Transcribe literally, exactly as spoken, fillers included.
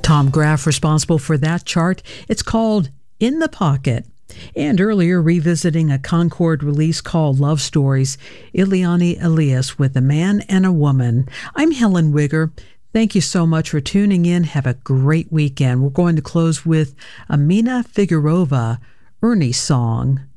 Tom Graff responsible for that chart. It's called In the Pocket. And earlier, revisiting a Concord release called Love Stories, Ileana Elias with A Man and a Woman. I'm Helen Wigger. Thank you so much for tuning in. Have a great weekend. We're going to close with Amina Figurova, Ernie's Song.